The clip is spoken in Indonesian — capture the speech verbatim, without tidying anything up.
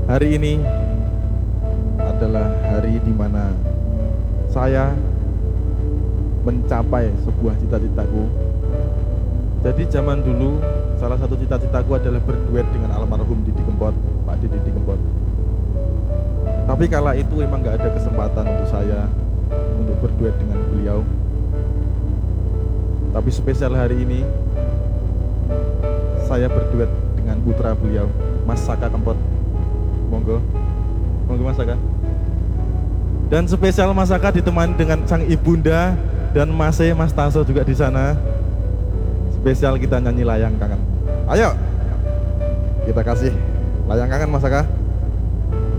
Hari ini adalah hari di mana saya mencapai sebuah cita-citaku. Jadi zaman dulu salah satu cita-citaku adalah berduet dengan almarhum Didi Kempot, Pak Didi Kempot. Tapi kala itu emang gak ada kesempatan untuk saya untuk berduet dengan beliau. Tapi spesial hari ini saya berduet dengan putra beliau, Mas Saka Kempot. Monggo, monggo Mas Saka. Dan spesial Mas Saka ditemani dengan sang ibunda dan Mas E, Mas Taso juga di sana. Spesial kita nyanyi Layang Kangen. Ayo, kita kasih Layang Kangen Mas Saka.